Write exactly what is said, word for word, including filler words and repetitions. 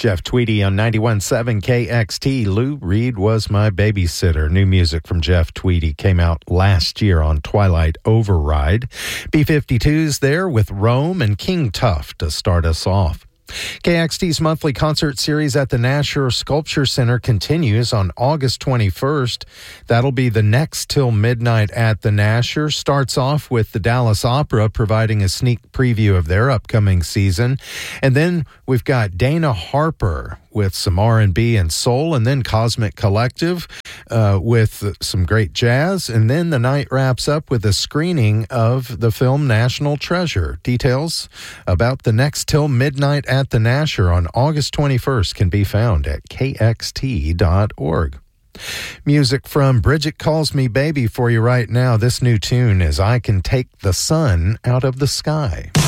Jeff Tweedy on ninety-one point seven K X T. Lou Reed Was My Babysitter. New music from Jeff Tweedy came out last year on Twilight Override. B fifty-two's there with Rome and King Tuff to start us off. K X T's monthly concert series at the Nasher Sculpture Center continues on August twenty-first. That'll be the next till midnight at the Nasher. Starts off with the Dallas Opera providing a sneak preview of their upcoming season. And then we've got Dana Harper with some R and B and soul, and then Cosmic Collective uh, with some great jazz. And then the night wraps up with a screening of the film National Treasure. Details about the next till midnight at the Nasher on August twenty-first can be found at K X T dot org. Music from Bridget Calls Me Baby for you right now. This new tune is I Can Take the Sun Out of the Sky.